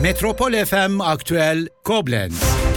Metropol FM Aktüel Koblenz.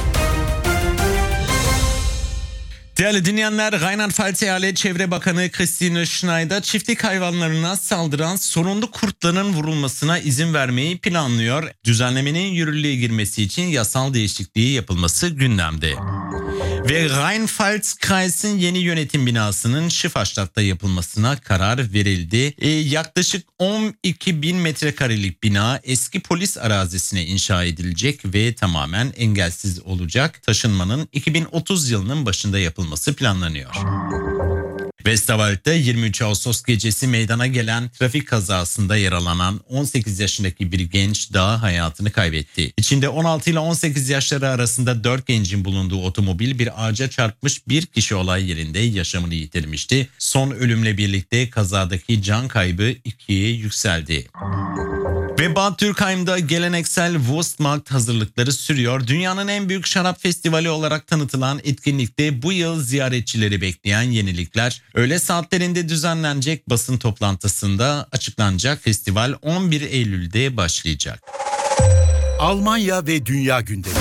Değerli dinleyenler, Rheinland-Pfalz Eyalet Çevre Bakanı Christine Schneider çiftlik hayvanlarına saldıran sorunlu kurtların vurulmasına izin vermeyi planlıyor. Düzenlemenin yürürlüğe girmesi için yasal değişikliği yapılması gündemde. Ve Rheinland-Pfalz-Kreis'in yeni yönetim binasının Schifferstadt'ta yapılmasına karar verildi. Yaklaşık 12.000 metrekarelik bina eski polis arazisine inşa edilecek ve tamamen engelsiz olacak. Taşınmanın 2030 yılının başında yapılması planlanıyor. Westerwald'da 23 Ağustos gecesi meydana gelen trafik kazasında yaralanan 18 yaşındaki bir genç daha hayatını kaybetti. İçinde 16 ile 18 yaşları arasında 4 gencin bulunduğu otomobil bir ağaca çarpmış, bir kişi olay yerinde yaşamını yitirmişti. Son ölümle birlikte kazadaki can kaybı 2'ye yükseldi. Ve Bad Dürkheim'da geleneksel Wurstmarkt hazırlıkları sürüyor. Dünyanın en büyük şarap festivali olarak tanıtılan etkinlikte bu yıl ziyaretçileri bekleyen yenilikler. Öğle saatlerinde düzenlenecek basın toplantısında açıklanacak. Festival 11 Eylül'de başlayacak. Almanya ve dünya gündemi.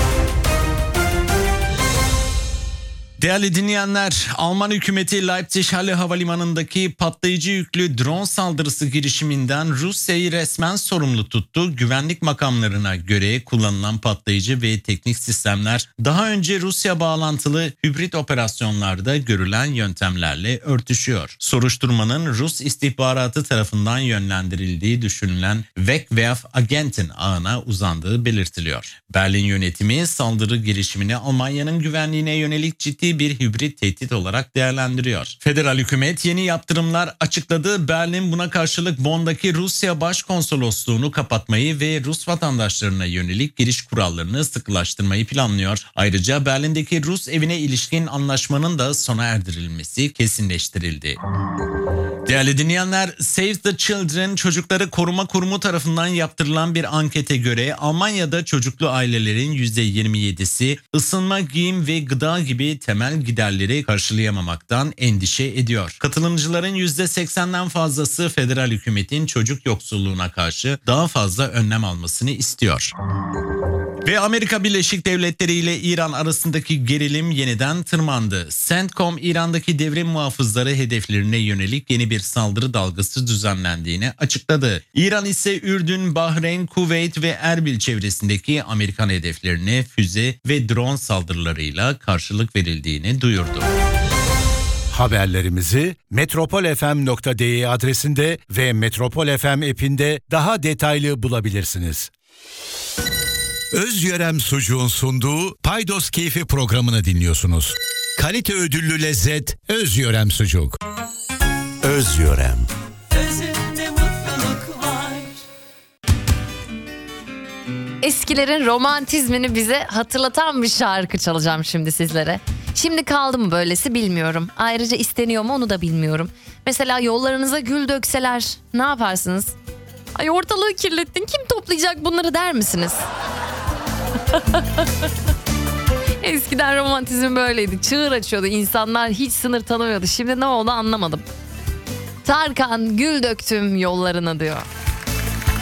Değerli dinleyenler, Alman hükümeti Leipzig-Halle Havalimanı'ndaki patlayıcı yüklü drone saldırısı girişiminden Rusya'yı resmen sorumlu tuttu. Güvenlik makamlarına göre kullanılan patlayıcı ve teknik sistemler daha önce Rusya bağlantılı hibrit operasyonlarda görülen yöntemlerle örtüşüyor. Soruşturmanın Rus istihbaratı tarafından yönlendirildiği düşünülen Wegwerf-Agenten ağına uzandığı belirtiliyor. Berlin yönetimi saldırı girişimini Almanya'nın güvenliğine yönelik ciddi bir hibrit tehdit olarak değerlendiriyor. Federal hükümet yeni yaptırımlar açıkladı. Berlin buna karşılık Bonn'daki Rusya Başkonsolosluğunu kapatmayı ve Rus vatandaşlarına yönelik giriş kurallarını sıkılaştırmayı planlıyor. Ayrıca Berlin'deki Rus evine ilişkin anlaşmanın da sona erdirilmesi kesinleştirildi. Değerli dinleyenler, Save the Children Çocukları Koruma Kurumu tarafından yaptırılan bir ankete göre Almanya'da çocuklu ailelerin %27'si ısınma, giyim ve gıda gibi temel giderleri karşılayamamaktan endişe ediyor. Katılımcıların %80'den fazlası federal hükümetin çocuk yoksulluğuna karşı daha fazla önlem almasını istiyor. Ve Amerika Birleşik Devletleri ile İran arasındaki gerilim yeniden tırmandı. CENTCOM, İran'daki devrim muhafızları hedeflerine yönelik yeni bir saldırı dalgası düzenlendiğini açıkladı. İran ise Ürdün, Bahreyn, Kuveyt ve Erbil çevresindeki Amerikan hedeflerine füze ve drone saldırılarıyla karşılık verildiğini duyurdu. Haberlerimizi metropolfm.de adresinde ve Metropol FM app'inde daha detaylı bulabilirsiniz. Özyörem Sucuğun sunduğu Paydos Keyfi programını dinliyorsunuz. Kalite ödüllü lezzet Özyörem Sucuk. Özyörem. Özünde mutluluk var. Eskilerin romantizmini bize hatırlatan bir şarkı çalacağım şimdi sizlere. Şimdi kaldı mı böylesi bilmiyorum. Ayrıca isteniyor mu onu da bilmiyorum. Mesela yollarınıza gül dökseler ne yaparsınız? Ay ortalığı kirlettin, kim toplayacak bunları der misiniz? Eskiden romantizm böyleydi. Çığır açıyordu. İnsanlar hiç sınır tanımıyordu. Şimdi ne oldu anlamadım. Tarkan gül döktüm yollarına diyor.